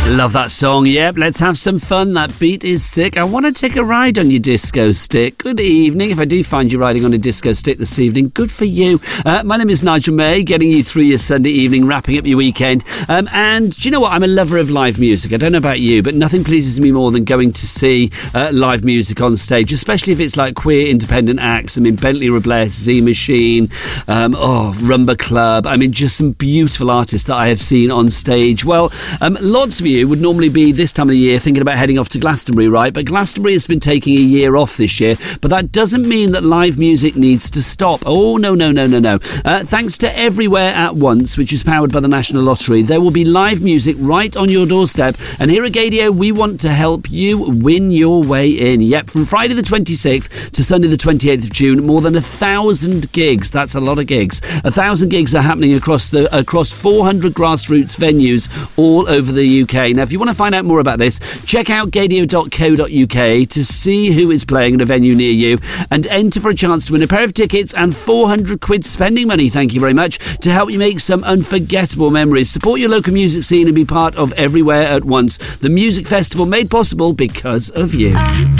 Love that song. Yep, let's have some fun. That beat is sick. I want to take a ride on your disco stick. Good evening. If I do find you riding on a disco stick this evening, good for you. My name is Nigel May, getting you through your Sunday evening, wrapping up your weekend. And do you know what? I'm a lover of live music. I don't know about you, but nothing pleases me more than going to see live music on stage, especially if it's like queer independent acts. I mean, Bentley Robles, Z Machine, Rumba Club. I mean, just some beautiful artists that I have seen on stage. Well, lots of you would normally be this time of the year thinking about heading off to Glastonbury, right? But Glastonbury has been taking a year off this year, but that doesn't mean that live music needs to stop. Oh, no. Thanks to Everywhere at Once, which is powered by the National Lottery, there will be live music right on your doorstep. And here at Gaydio, we want to help you win your way in. Yep, from Friday the 26th to Sunday the 28th of June, more than 1,000 gigs. That's a lot of gigs. 1,000 gigs are happening across 400 grassroots venues all over the UK. Now, if you want to find out more about this, check out gaydio.co.uk to see who is playing at a venue near you and enter for a chance to win a pair of tickets and 400 quid spending money, thank you very much, to help you make some unforgettable memories. Support your local music scene and be part of Everywhere at Once, the music festival made possible because of you.